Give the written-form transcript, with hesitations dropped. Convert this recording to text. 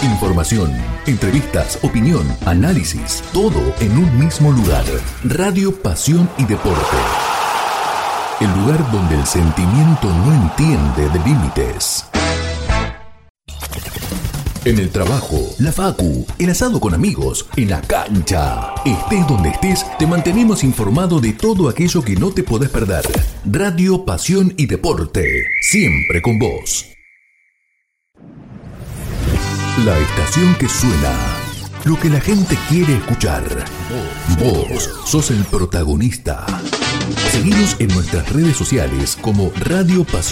Información, entrevistas, opinión, análisis, todo en un mismo lugar. Radio Pasión y Deporte. El lugar donde el sentimiento no entiende de límites. En el trabajo, la facu, el asado con amigos, en la cancha. Estés donde estés, te mantenemos informado de todo aquello que no te podés perder. Radio Pasión y Deporte, siempre con vos. La estación que suena, lo que la gente quiere escuchar. Vos sos el protagonista. Seguinos en nuestras redes sociales como Radio Pasión.